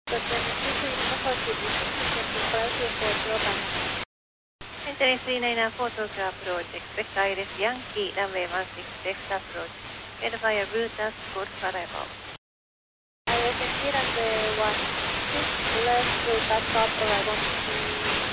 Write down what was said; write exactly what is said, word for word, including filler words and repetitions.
Interested in a photograph project, West Iris Yankee, runway one six left approach, head via Brutus, good arrival. Iris Yankee, runway one six left, Brutus, stop arrival.